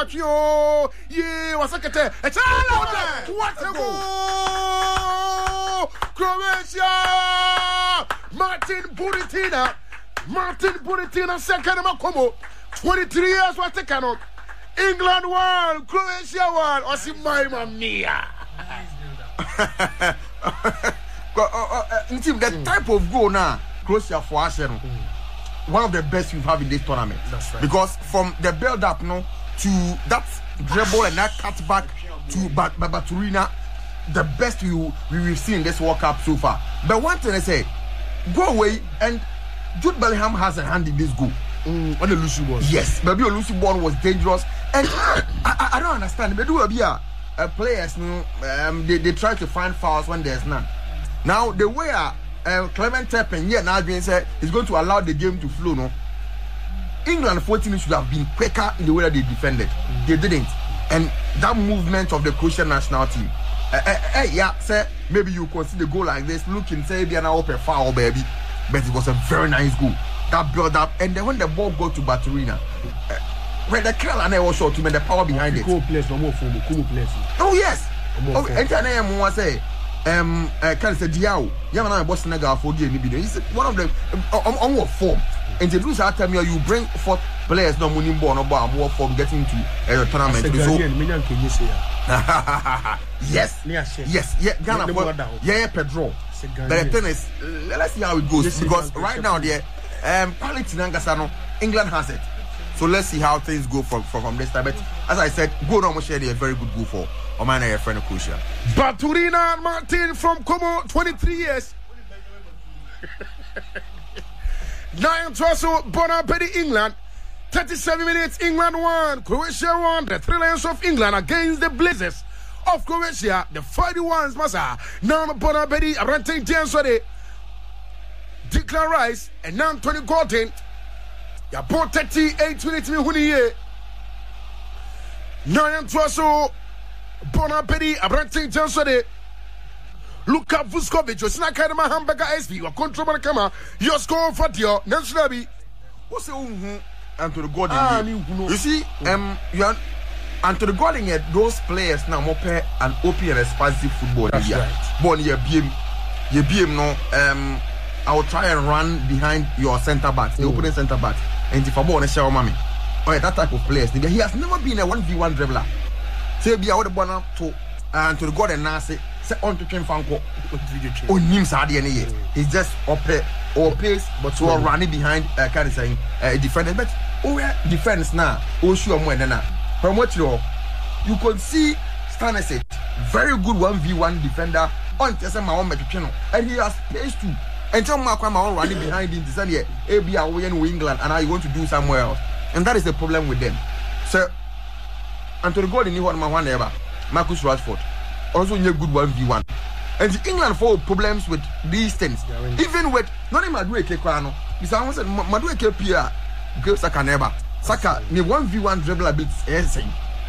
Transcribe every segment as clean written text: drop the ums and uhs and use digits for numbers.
Yo, yeah, what's that? What a goal! Croatia! Martin Buritina, second Makomo. 23 years, what's the canon? England won, Croatia won. Osimai Mia. The type of goal now, Croatia for Arsenal. One of the best we've had in this tournament. That's right. Because from the build up, no, to that dribble and that cutback to Baturina, the best we've seen in this World Cup so far. But one thing I say, go away, and Jude Bellingham has a hand in this goal. What the Lucy was. Yes, maybe a Lucy ball was dangerous, and I don't understand. Maybe players, they try to find fouls when there's none. Now the way Clement Turpin now being said is going to allow the game to flow. No, England 14 should have been quicker in the way that they defended. They didn't, and that movement of the Croatian national team. Say maybe you consider a goal like this, look and say they are now up a foul, baby, but it was a very nice goal. That build up, and then when the ball go to Baturina, when the curl and I was short to the power behind it. Oh yes. Oh, and I say. Can say Diao, Yamana was Senegal for game. He's one of the on what form. And the lose our time you bring 4 players no money born about more form getting to a tournament. Yes, yeah, Ghana, yeah, Pedro. But the thing is, let's see how it goes because right now there, quality Nangasano, England has it. So let's see how things go from this time. But as I said, go on share a very good goal for Omana friend of Croatia. Baturina Martin from Como, 23 years. 9 Trosso, Bonaparte, England. 37 minutes, England won. Croatia won. The 3 Lions of England against the Blazers of Croatia. The 41s, Massa. Now Bonaparte, Arante Janswade, Declan Rice, and now Tony Gordon. Ya bought 38 minutes me huniye. 9 Trosso, Bonaparte, Arante Janswade. Luka Vuskovic, Osnaka de Hamburger SP, or control Kama, your score for Dio, Nanslabi. What's the Anthony Gordon? You see, you are Anthony Gordon here, those players now more pair and open and expansive football. That's right. Bon, you BM no, I will try and run behind your centre back, the opening centre back, and if I want to show mommy. Oh, that type of players. He has never been a 1v1 dribbler. Say, be out the one to Anthony Gordon now say on to Ken Fanko on him Sadi any year. He's just up or pace, but so running behind kind of saying defender. But defense now, sure more than that. From what you could see Stanisic, very good 1v1 defender on Tessa and he has pace too. And some Makama running behind him to say, ABI away in England and I want to do somewhere else. And that is the problem with them. So Anthony Gordon knew what my one ever. Marcus Rashford also knew good 1v1. And the England for problems with these things. Even with not in Madue Kekwano. Because I said Madue Kepia Saka never. Saka me 1v1 dribbler beats anything.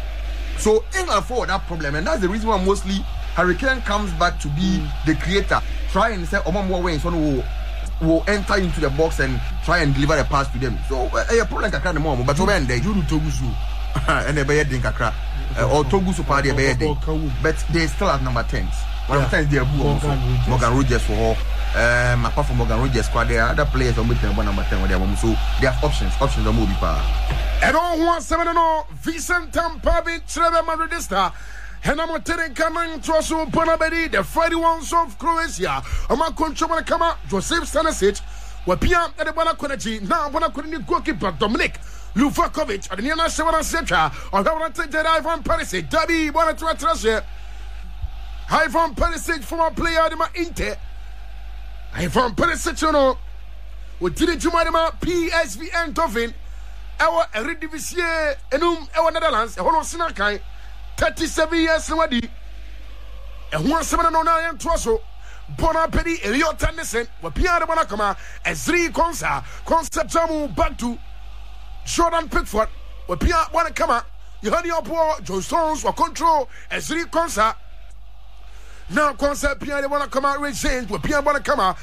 So England for that problem, and that's the reason why mostly Harry Kane comes back to be the creator. Try and say Omar Wayne will enter into the box and try and deliver a pass to them. So a problem kakra the mom, but when they do Togusu and they bear Kakra or Togusu party but they still at number 10. One of the times they are Morgan Rogers for all. Apart from Morgan Rogers squad, there are other players on with number 10 with them. So they have options are movie power. And on 170 Vincent Tampabi Trevor Madridista. And I'm telling Kaman Trosso Bonaparte, the 41s of Croatia. Ama control Kama, Joseph Stanisic, Wapia at the Bonaconachi, now Bonaconi goalkeeper Dominic Luvakovic, and the Niana Severa Setra, or Havarante Ivan Perisic, Dabi Bonatrashe, Ivan Perisic, former player of the Inter, Ivan Perisic, with Tini Jumadima, PSV and Tovin, our Eredivisie, Enum, our Netherlands, a Hono Sinakai. 37 years already. And 179 Trosso, Bonaparte, Elliot Anderson, Wapia de Bonacama, and Zri Konsa, Jamu back to Jordan Pickford, Wapia Bonacama, Yohani Opo, Joe Stones, or control, and Zri Konsa. Now Konsa Pia de Bonacama, Ray James, Wapia Bonacama.